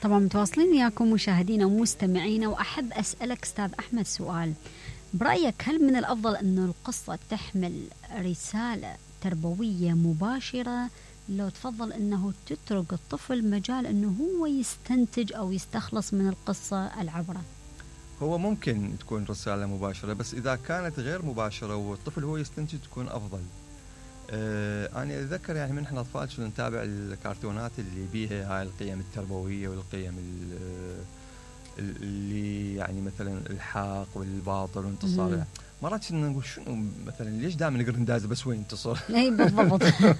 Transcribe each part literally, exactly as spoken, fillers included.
طبعا متواصلين وياكم مشاهدينا ومستمعينا، وأحب أسألك أستاذ أحمد سؤال. برأيك هل من الأفضل أن القصة تحمل رسالة تربوية مباشرة، لو تفضل أنه تترك الطفل مجال أنه هو يستنتج أو يستخلص من القصة العبرة؟ هو ممكن تكون رسالة مباشرة، بس إذا كانت غير مباشرة والطفل هو يستنتج تكون أفضل. آه أنا أتذكر يعني من إحنا أطفال شو نتابع الكرتونات اللي بيها هاي القيم التربوية والقيم اللي يعني مثلا الحق والباطل وانتصار. مرات كنا نقول شنو مثلا ليش دائما الجرنداز بس وين ينتصر؟ اي بالضبط.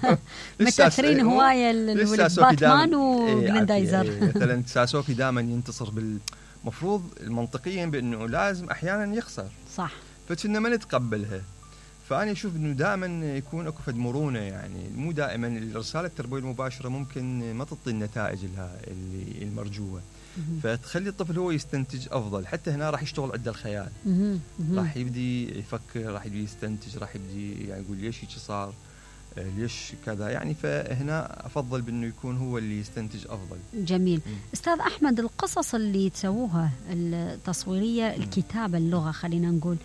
متاثرين هوايه الباتمان وجرندايزر. مثلا ساسوكي دائما ينتصر، بالمفروض منطقيا بانه لازم احيانا يخسر، صح، فكنا ما نتقبلها. فأنا أشوف إنه دائما يكون أكو فد مرونة، يعني مو دائما الرسالة التربوية المباشرة ممكن ما تعطي النتائج لها اللي المرجوة، فتخلي الطفل هو يستنتج أفضل. حتى هنا راح يشتغل عنده الخيال، راح يبدي يفكر، راح يبدي يستنتج، راح يبدي يعني يقول ليش هيك صار، ليش كذا، يعني فهنا أفضل بأنه يكون هو اللي يستنتج أفضل. جميل. م. أستاذ أحمد، القصص اللي تسووها التصويرية، الكتابة، اللغة خلينا نقول،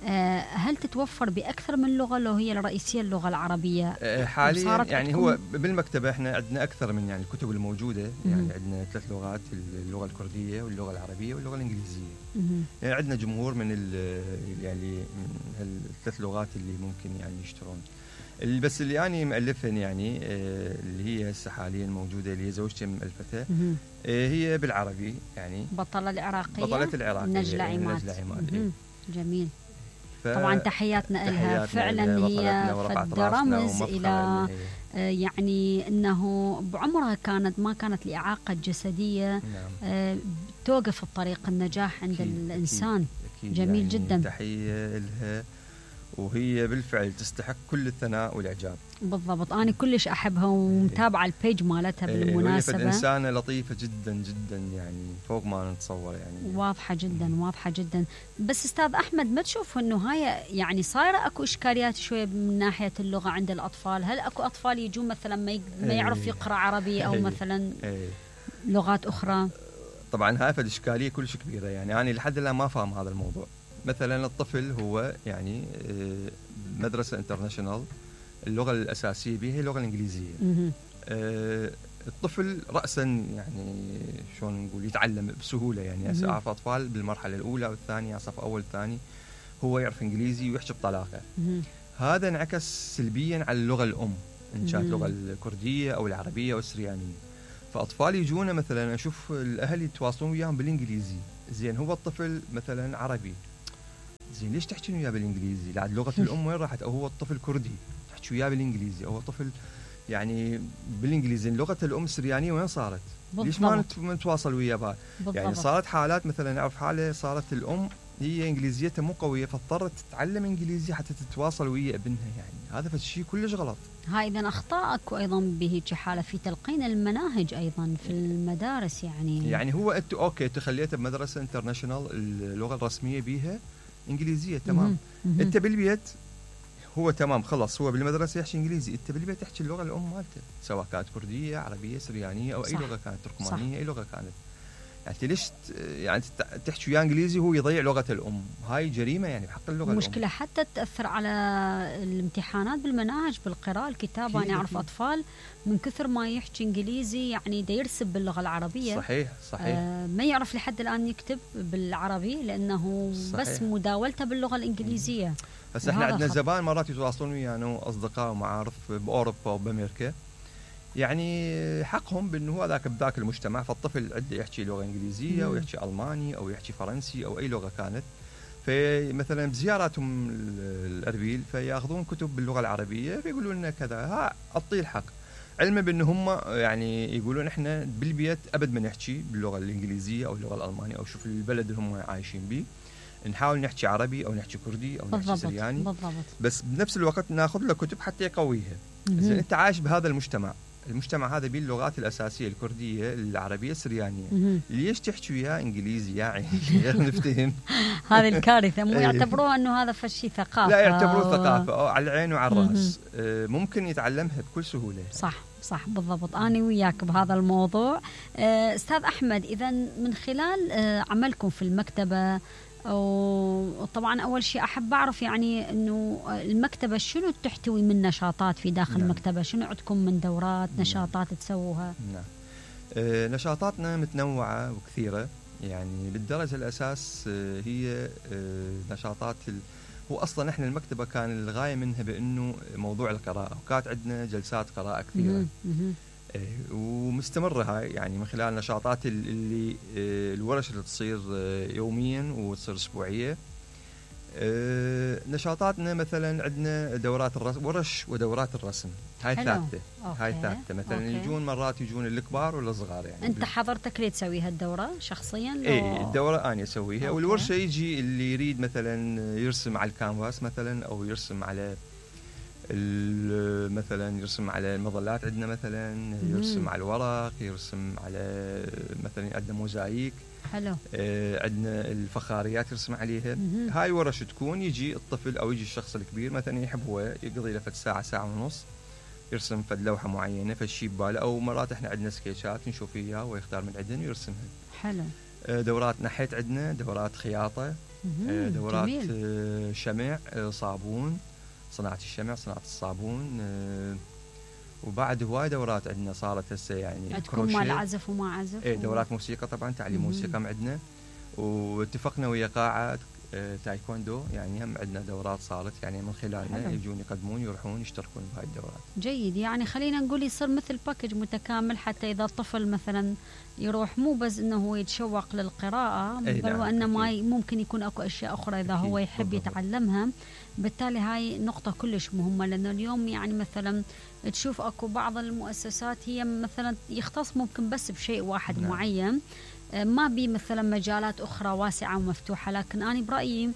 هل تتوفر بأكثر من لغة لو هي الرئيسية اللغة العربية حاليا؟ يعني هو بالمكتبة احنا عندنا أكثر من يعني الكتب الموجودة، يعني عندنا ثلاث لغات، اللغة الكردية واللغة العربية واللغة الإنجليزية. يعني عندنا جمهور من يعني من الثلاث لغات اللي ممكن يعني يشترون. بس اللي أنا مؤلفهن يعني اللي هي هسه حاليا موجودة، اللي هي زوجتي مؤلفتها، هي بالعربي، يعني بطلة العراقية، بطلة العراقية نجلة عماد. نجلة عماد. جميل. طبعا تحياتنا لها، فعلا هي فد رمز إلى يعني أنه بعمرها كانت ما كانت لإعاقة جسدية، نعم. توقف الطريق النجاح عند أكيد الإنسان. أكيد أكيد. جميل يعني جدا، تحية لها، وهي بالفعل تستحق كل الثناء والإعجاب. بالضبط، أنا كلش أحبها ومتابعة البيج مالتها بالمناسبة. هي إنسانة لطيفة جدا جدا، يعني فوق ما نتصور، يعني واضحة جدا واضحة جدا. بس أستاذ أحمد، ما تشوف إنه هاي يعني صايرة أكو إشكاليات شوية من ناحية اللغة عند الأطفال؟ هل أكو أطفال يجون مثلا ما, ما يعرف يقرأ عربي أو مثلا لغات أخرى؟ طبعا هاي فد إشكالية كلش كبيرة، يعني أنا لحد الآن ما فاهم هذا الموضوع. مثلا الطفل هو يعني مدرسة انترناشونال، اللغة الأساسية بها هي اللغة الإنجليزية. أه الطفل رأسا يعني شلون نقول يتعلم بسهولة، يعني هسه أعرف أطفال بالمرحلة الأولى والثانية، صف أول ثاني، هو يعرف إنجليزي ويحكي بطلاقة. هذا انعكس سلبيا على اللغة الأم، إن كانت اللغة الكردية أو العربية أو السريانية. فأطفال يجونا مثلا أشوف الأهل يتواصلون وياهم بالإنجليزي، زين هو الطفل مثلا عربي، زين ليش تحكي وياه بالإنجليزي؟ لا لغة الأم وين راحت؟ أو هو الطفل كردي تحكي وياه بالإنجليزي، أو الطفل يعني بالإنجليزي لغة الأم السريانية وين صارت؟ بالضبط. ليش ما نتواصل وياه بها؟ يعني صارت حالات مثلا نعرف حالة صارت الأم هي إنجليزيتها مو قوية، فاضطرت تتعلم إنجليزي حتى تتواصل ويا ابنها، يعني هذا فالشيء كلش غلط. هاي إذا أخطاءك أيضا بهيك حالة في تلقين المناهج أيضا في المدارس، يعني يعني هو أنت أوكي تخليتها بمدرسة انترناشونال اللغة الرسمية بيها إنجليزية، تمام. مم. أنت بالبيت هو تمام خلص، هو بالمدرسة يحكي إنجليزي، أنت بالبيت تحكي اللغة الأم مالته، سواء كانت كردية، عربية، سريانية، أو صح. أي لغة كانت، تركمانية، صح. أي لغة كانت، يعني ليش يعني تحكي وياه إنجليزي وهو يضيع لغة الأم؟ هاي جريمة يعني بحق اللغة الأم. مشكلة حتى تأثر على الامتحانات بالمناهج، بالقراءة، الكتابة. أنا أعرف أطفال من كثر ما يحكي إنجليزي يعني دا يرسب باللغة العربية. صحيح صحيح. آه ما يعرف لحد الآن يكتب بالعربي لأنه صحيح. بس مداولته باللغة الإنجليزية. هسه احنا عندنا زبائن مرات يتواصلون ويانا وأصدقاء ومعارف بأوروبا وبأمريكا، يعني حقهم بأنه هو ذاك بذاك المجتمع، فالطفل عنده يحكي لغة إنجليزية أو يحكي ألماني أو يحكي فرنسي أو أي لغة كانت. فمثلا بزياراتهم الأربيل فيأخذون كتب باللغة العربية فيقولون لنا كذا، ها أعطيه الحق، علما بأنه هم يعني يقولون إحنا بالبيت أبد ما نحكي باللغة الإنجليزية أو اللغة الألمانية، أو شوف البلد اللي هم عايشين به نحاول نحكي عربي أو نحكي كردي أو نحكي سرياني، بالضبط. بس بنفس الوقت ناخذ له كتب حتى يقويها. إذا أنت عايش بهذا المجتمع المجتمع هذا بيه اللغات الاساسيه الكرديه، العربيه، السريانيه. مهم. ليش تحكوا يا انجليزي يا عيني غير نفتهم؟ هذه الكارثه، مو إيه. يعتبروها انه هذا فشي ثقافه. لا، يعتبروه و- ثقافه أو على العين وعلى الراس. آه، ممكن يتعلمها بكل سهوله. صح صح بالضبط، أنا وياك بهذا الموضوع. آه، أستاذ أحمد، إذا من خلال آه، عملكم في المكتبة، وطبعا أول شيء أحب أعرف يعني أنه المكتبة شنو تحتوي من نشاطات في داخل نعم. المكتبة، شنو عندكم من دورات نعم. نشاطات تسووها؟ نعم. آه، نشاطاتنا متنوعه وكثيره، يعني بالدرجه الاساس آه، هي آه، نشاطات ال... هو اصلا احنا المكتبه كان الغايه منها بانه موضوع القراءه، وكانت عندنا جلسات قراءه كثيره. مهم. مهم. آه، ومستمره هاي، يعني من خلال نشاطات ال- اللي آه، الورش اللي تصير آه، يوميا وتصير اسبوعيه. آه، نشاطاتنا مثلا عندنا دورات الرسم، ورش ودورات الرسم، هاي حلو. ثابته. أوكي. هاي ثابته، مثلا أوكي. يجون مرات يجون الكبار ولا الصغار يعني. أنت حضرتك ليه تسوي هالدورة شخصيا؟ لو- ايه، الدورة أنا أسويها، أوكي. والورشة يجي اللي يريد مثلا يرسم على الكانفاس مثلا، أو يرسم على ال- مثلا يرسم على المظلات عندنا مثلا، يرسم على الورق، يرسم على مثلا عندنا موزايك، حلو. آه، عندنا الفخاريات يرسم عليها. مهم. هاي ورش تكون يجي الطفل أو يجي الشخص الكبير مثلا يحب هو يقضي له فد ساعة ساعة ونص، يرسم فد لوحة معينة، فد شيء بباله، أو مرات احنا عندنا سكيتشات نشوف إياه ويختار من عندنا ويرسمها. حلو. آه، دورات نحت عندنا، دورات خياطة، مهم. آه، دورات جميل. آه، شمع، آه، صابون، صناعة الشمع، صناعة الصابون، آه، وبعد هواي دورات عندنا صارت هسه يعني عندكم كروشيه. مال عزف وما عزف؟ ايه، دورات موسيقى طبعا، تعليم مهم. موسيقى عندنا، واتفقنا ويا قاعة آه، تايكوندو، يعني هم عندنا دورات صارت، يعني من خلالنا حلو. يجون يقدمون يروحون يشتركون بهاي الدورات. جيد، يعني خلينا نقول يصير مثل باكج متكامل، حتى إذا الطفل مثلا يروح مو بس إنه هو يتشوق للقراءة، أي بل نعم، وإنما أكيد. ممكن يكون أكو أشياء أخرى إذا أكيد، هو يحب بالضبط. يتعلمها. بالتالي هاي نقطة كلش مهمة، لأنه اليوم يعني مثلا تشوف أكو بعض المؤسسات هي مثلا يختص ممكن بس بشيء واحد نعم. معين، آه، ما بي مثلا مجالات أخرى واسعة ومفتوحة. لكن أنا برأيي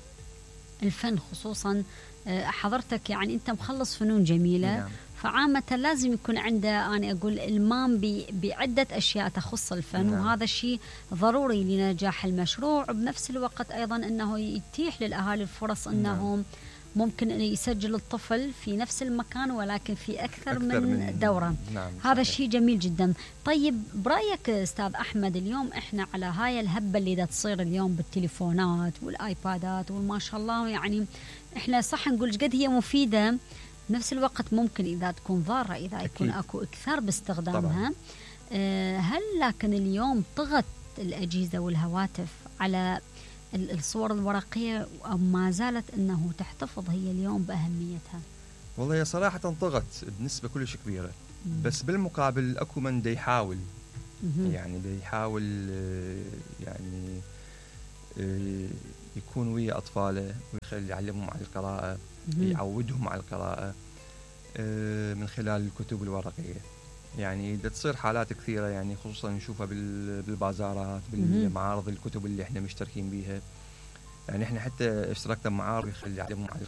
الفن خصوصا، آه، حضرتك يعني أنت مخلص فنون جميلة، نعم. فعامة لازم يكون عنده أنا أقول إلمام ب- بعدة أشياء تخص الفن. نعم. وهذا الشيء ضروري لنجاح المشروع، وبنفس الوقت أيضا أنه يتيح للأهالي الفرص أنهم نعم. ممكن أن يسجل الطفل في نفس المكان ولكن في أكثر, أكثر من, من دورة. نعم، هذا صحيح. الشيء جميل جدا. طيب برأيك أستاذ أحمد، اليوم إحنا على هاي الهبة اللي دا تصير اليوم بالتليفونات والآيبادات وما شاء الله، يعني إحنا صح نقول قد هي مفيدة، بنفس الوقت ممكن إذا تكون ضارة إذا يكون أكيد. أكو إكثار باستخدامها. طبعاً. آه، هل لكن اليوم طغت الأجهزة والهواتف على ال- الصور الورقية، أو ما زالت أنه تحتفظ هي اليوم بأهميتها؟ والله هي صراحة طغت بنسبة كلش كبيرة، مم. بس بالمقابل اكو من دا يحاول، مهم. يعني دا يحاول آه، يعني آه، يكون ويا اطفاله ويخلي يعلمهم على القراءة، مهم. يعودهم على القراءة آه، من خلال الكتب الورقية. يعني دا تصير حالات كثيرة، يعني خصوصا نشوفها بال- بالبازارات، بالمعارض الكتب اللي احنا مشتركين بيها. يعني احنا حتى اشتركنا بمعارض يخلي يعلمهم على